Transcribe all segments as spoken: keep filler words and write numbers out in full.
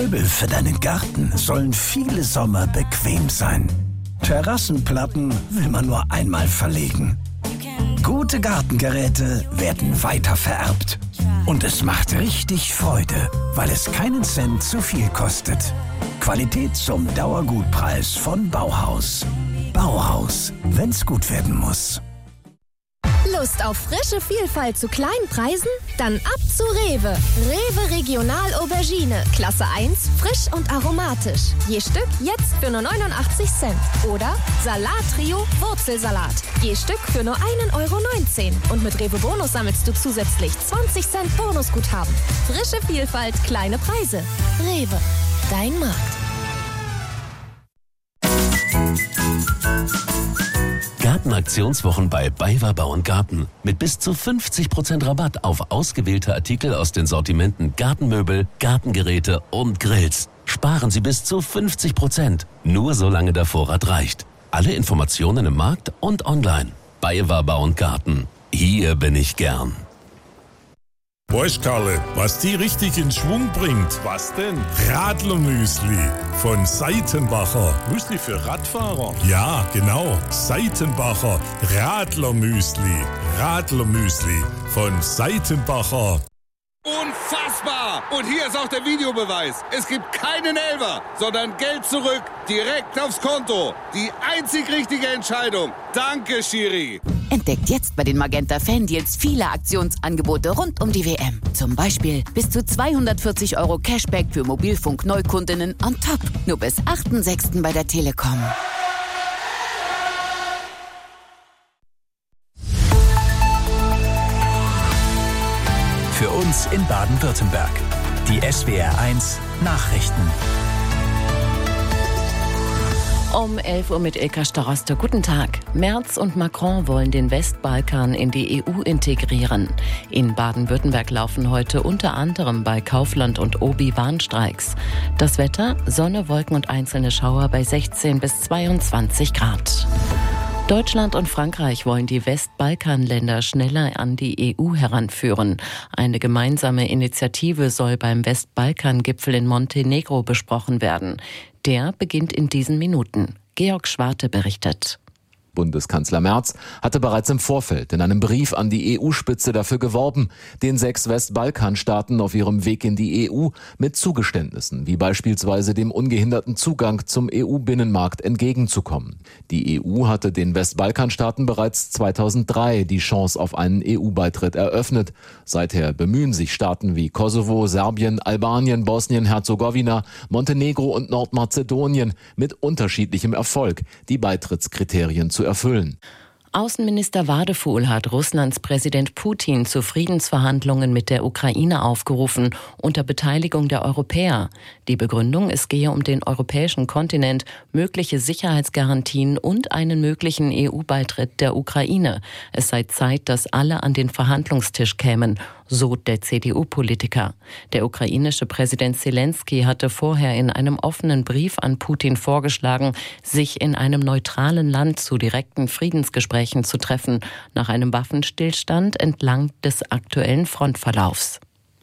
Möbel für deinen Garten sollen viele Sommer bequem sein. Terrassenplatten will man nur einmal verlegen. Gute Gartengeräte werden weitervererbt. Und es macht richtig Freude, weil es keinen Cent zu viel kostet. Qualität zum Dauergutpreis von Bauhaus. Bauhaus, wenn's gut werden muss. Lust auf frische Vielfalt zu kleinen Preisen? Dann ab zu Rewe. Rewe Regional Aubergine. Klasse eins, frisch und aromatisch. Je Stück jetzt für nur neunundachtzig Cent. Oder Salat Trio Wurzelsalat. Je Stück für nur ein Euro neunzehn. Und mit Rewe Bonus sammelst du zusätzlich zwanzig Cent Bonusguthaben. Frische Vielfalt, kleine Preise. Rewe, dein Markt. Gartenaktionswochen bei BayWa Bau und Garten. Mit bis zu fünfzig Prozent Rabatt auf ausgewählte Artikel aus den Sortimenten Gartenmöbel, Gartengeräte und Grills. Sparen Sie bis zu fünfzig Prozent. Nur solange der Vorrat reicht. Alle Informationen im Markt und online. BayWa Bau und Garten. Hier bin ich gern. Weißt Karle, was die richtig in Schwung bringt? Was denn? Radlermüsli von Seitenbacher. Müsli für Radfahrer? Ja, genau. Seitenbacher Radlermüsli. Radlermüsli von Seitenbacher. Unfassbar! Und hier ist auch der Videobeweis. Es gibt keinen Elfer, sondern Geld zurück, direkt aufs Konto. Die einzig richtige Entscheidung. Danke, Schiri. Entdeckt jetzt bei den Magenta Fan-Deals viele Aktionsangebote rund um die W M. Zum Beispiel bis zu zweihundertvierzig Euro Cashback für Mobilfunk-Neukundinnen on top. Nur bis achten sechsten bei der Telekom. Für uns in Baden-Württemberg. Die S W R eins Nachrichten. Um elf Uhr mit Ilka Staroste. Guten Tag. Merz und Macron wollen den Westbalkan in die E U integrieren. In Baden-Württemberg laufen heute unter anderem bei Kaufland und Obi Warnstreiks. Das Wetter: Sonne, Wolken und einzelne Schauer bei sechzehn bis zweiundzwanzig Grad. Deutschland und Frankreich wollen die Westbalkanländer schneller an die E U heranführen. Eine gemeinsame Initiative soll beim Westbalkan-Gipfel in Montenegro besprochen werden. Der beginnt in diesen Minuten. Georg Schwarte berichtet. Bundeskanzler Merz hatte bereits im Vorfeld in einem Brief an die E U-Spitze dafür geworben, den sechs Westbalkanstaaten auf ihrem Weg in die E U mit Zugeständnissen, wie beispielsweise dem ungehinderten Zugang zum E U-Binnenmarkt, entgegenzukommen. Die E U hatte den Westbalkanstaaten bereits zweitausenddrei die Chance auf einen E U-Beitritt eröffnet. Seither bemühen sich Staaten wie Kosovo, Serbien, Albanien, Bosnien-Herzegowina, Montenegro und Nordmazedonien mit unterschiedlichem Erfolg, die Beitrittskriterien zu erfüllen. Außenminister Wadefuhl hat Russlands Präsident Putin zu Friedensverhandlungen mit der Ukraine aufgerufen, unter Beteiligung der Europäer. Die Begründung: Es gehe um den europäischen Kontinent, mögliche Sicherheitsgarantien und einen möglichen E U-Beitritt der Ukraine. Es sei Zeit, dass alle an den Verhandlungstisch kämen, so der C D U-Politiker. Der ukrainische Präsident Zelensky hatte vorher in einem offenen Brief an Putin vorgeschlagen, sich in einem neutralen Land zu direkten Friedensgesprächen zu treffen, nach einem Waffenstillstand entlang des aktuellen Frontverlaufs.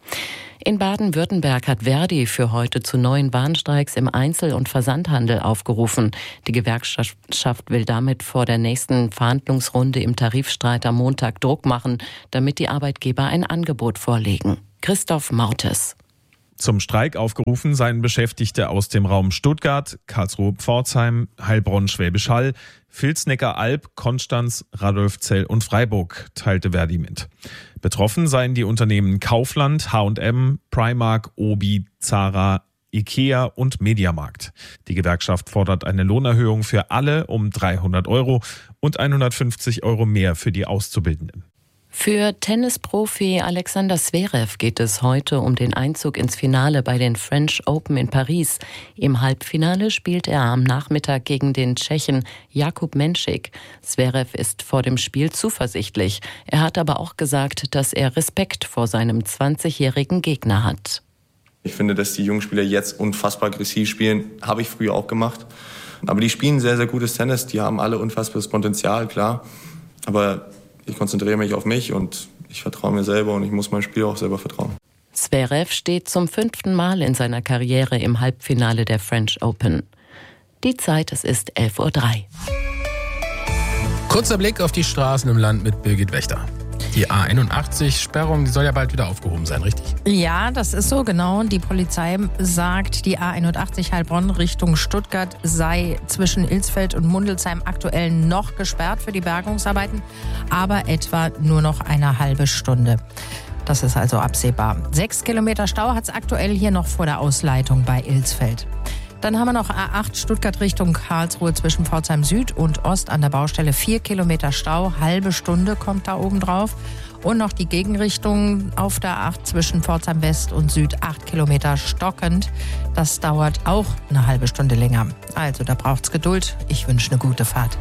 In Baden-Württemberg hat Verdi für heute zu neuen Warnstreiks im Einzel- und Versandhandel aufgerufen. Die Gewerkschaft will damit vor der nächsten Verhandlungsrunde im Tarifstreit am Montag Druck machen, damit die Arbeitgeber ein Angebot vorlegen. Christoph Mautes. Zum Streik aufgerufen seien Beschäftigte aus dem Raum Stuttgart, Karlsruhe-Pforzheim, Heilbronn-Schwäbisch Hall, Vilsnecker-Alb, Konstanz, Radolfzell und Freiburg, teilte Verdi mit. Betroffen seien die Unternehmen Kaufland, H und M, Primark, Obi, Zara, Ikea und Mediamarkt. Die Gewerkschaft fordert eine Lohnerhöhung für alle um dreihundert Euro und hundertfünfzig Euro mehr für die Auszubildenden. Für Tennisprofi Alexander Zverev geht es heute um den Einzug ins Finale bei den French Open in Paris. Im Halbfinale spielt er am Nachmittag gegen den Tschechen Jakub Menšik. Zverev ist vor dem Spiel zuversichtlich. Er hat aber auch gesagt, dass er Respekt vor seinem zwanzigjährigen Gegner hat. Ich finde, dass die jungen Spieler jetzt unfassbar aggressiv spielen. Habe ich früher auch gemacht. Aber die spielen sehr, sehr gutes Tennis. Die haben alle unfassbares Potenzial, klar. Aber ich konzentriere mich auf mich und ich vertraue mir selber und ich muss meinem Spiel auch selber vertrauen. Zverev steht zum fünften Mal in seiner Karriere im Halbfinale der French Open. Die Zeit, es ist elf Uhr drei. Kurzer Blick auf die Straßen im Land mit Birgit Wächter. Die A einundachtzig-Sperrung, die soll ja bald wieder aufgehoben sein, richtig? Ja, das ist so, genau. Die Polizei sagt, die A einundachtzig Heilbronn Richtung Stuttgart sei zwischen Ilsfeld und Mundelsheim aktuell noch gesperrt für die Bergungsarbeiten, aber etwa nur noch eine halbe Stunde. Das ist also absehbar. Sechs Kilometer Stau hat es aktuell hier noch vor der Ausleitung bei Ilsfeld. Dann haben wir noch A acht Stuttgart Richtung Karlsruhe zwischen Pforzheim Süd und Ost an der Baustelle. Vier Kilometer Stau, halbe Stunde kommt da oben drauf. Und noch die Gegenrichtung auf der A acht zwischen Pforzheim West und Süd, acht Kilometer stockend. Das dauert auch eine halbe Stunde länger. Also da braucht's Geduld. Ich wünsche eine gute Fahrt.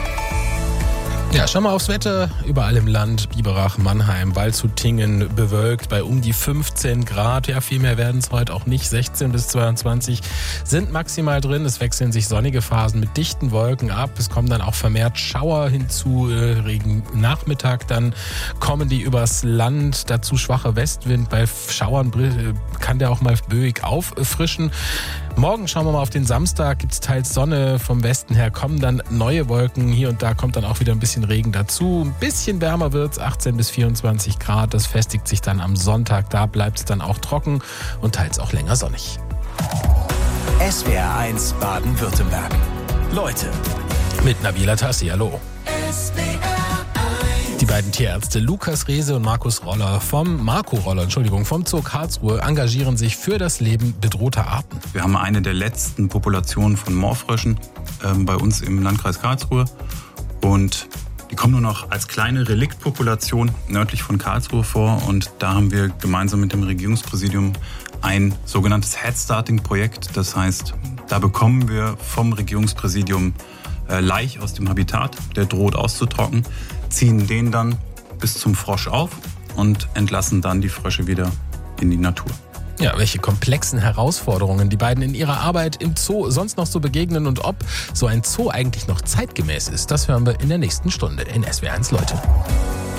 Ja, schau mal aufs Wetter. Überall im Land, Biberach, Mannheim, Waldshut-Tiengen bewölkt bei um die fünfzehn Grad. Ja, viel mehr werden es heute auch nicht. sechzehn bis zweiundzwanzig sind maximal drin. Es wechseln sich sonnige Phasen mit dichten Wolken ab. Es kommen dann auch vermehrt Schauer hinzu. Regen Nachmittag, dann kommen die übers Land. Dazu schwacher Westwind. Bei Schauern kann der auch mal böig auffrischen. Morgen schauen wir mal auf den Samstag, gibt es teils Sonne, vom Westen her kommen dann neue Wolken, hier und da kommt dann auch wieder ein bisschen Regen dazu. Ein bisschen wärmer wird es, achtzehn bis vierundzwanzig Grad, das festigt sich dann am Sonntag, da bleibt es dann auch trocken und teils auch länger sonnig. S W R eins Baden-Württemberg. Leute. Mit Nabila Tassi, hallo. S W R Die beiden Tierärzte Lukas Rehse und Markus Roller vom Marco Roller, Entschuldigung, vom Zoo Karlsruhe engagieren sich für das Leben bedrohter Arten. Wir haben eine der letzten Populationen von Moorfröschen äh, bei uns im Landkreis Karlsruhe und die kommen nur noch als kleine Reliktpopulation nördlich von Karlsruhe vor und da haben wir gemeinsam mit dem Regierungspräsidium ein sogenanntes Headstarting-Projekt. Das heißt, da bekommen wir vom Regierungspräsidium äh, Laich aus dem Habitat, der droht auszutrocknen, ziehen den dann bis zum Frosch auf und entlassen dann die Frösche wieder in die Natur. Ja, welche komplexen Herausforderungen die beiden in ihrer Arbeit im Zoo sonst noch so begegnen und ob so ein Zoo eigentlich noch zeitgemäß ist, das hören wir in der nächsten Stunde in S W R eins Leute.